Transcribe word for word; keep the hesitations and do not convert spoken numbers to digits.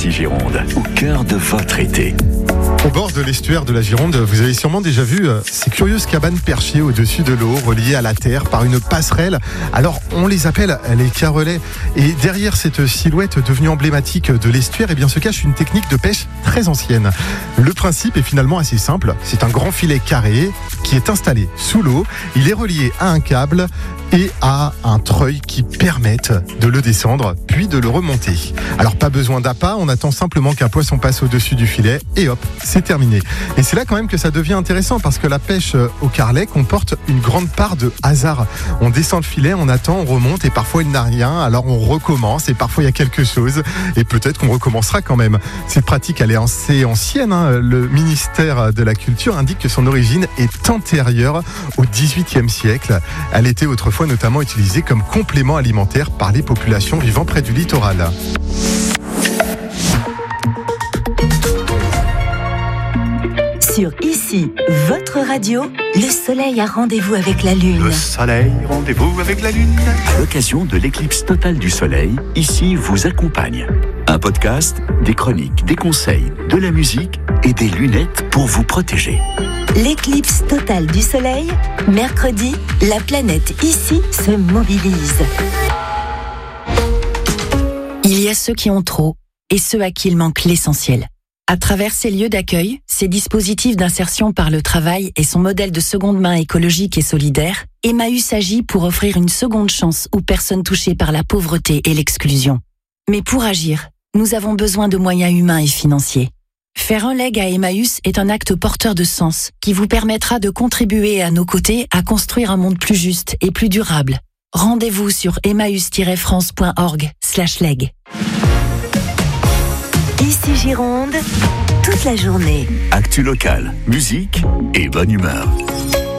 Ici Gironde, au cœur de votre été. Au bord de l'estuaire de la Gironde, vous avez sûrement déjà vu euh, ces curieuses cabanes perchées au-dessus de l'eau, reliées à la terre par une passerelle. Alors, on les appelle les carrelets. Et derrière cette silhouette devenue emblématique de l'estuaire, eh bien, se cache une technique de pêche très ancienne. Le principe est finalement assez simple. C'est un grand filet carré qui est installé sous l'eau. Il est relié à un câble et à un treuil qui permettent de le descendre, puis de le remonter. Alors, pas besoin d'appât, on attend simplement qu'un poisson passe au-dessus du filet et hop, c'est terminé. Et c'est là quand même que ça devient intéressant parce que la pêche au carrelet comporte une grande part de hasard. On descend le filet, on attend, on remonte et parfois il n'a rien, alors on recommence et parfois il y a quelque chose et peut-être qu'on recommencera quand même. Cette pratique, elle est assez ancienne, hein. Le ministère de la Culture indique que son origine est antérieure au dix-huitième siècle. Elle était autrefois notamment utilisée comme complément alimentaire par les populations vivant près du littoral. Sur Ici, votre radio, le soleil a rendez-vous avec la lune. Le soleil, rendez-vous avec la lune. À l'occasion de l'éclipse totale du soleil, Ici vous accompagne. Un podcast, des chroniques, des conseils, de la musique et des lunettes pour vous protéger. L'éclipse totale du soleil, mercredi, la planète Ici se mobilise. Il y a ceux qui ont trop et ceux à qui il manque l'essentiel. À travers ces lieux d'accueil, ces dispositifs d'insertion par le travail et son modèle de seconde main écologique et solidaire, Emmaüs agit pour offrir une seconde chance aux personnes touchées par la pauvreté et l'exclusion. Mais pour agir, nous avons besoin de moyens humains et financiers. Faire un leg à Emmaüs est un acte porteur de sens qui vous permettra de contribuer à nos côtés à construire un monde plus juste et plus durable. Rendez-vous sur emmaüs tiret france point org slash leg. Ici Gironde, toute la journée. Actu locale, musique et bonne humeur.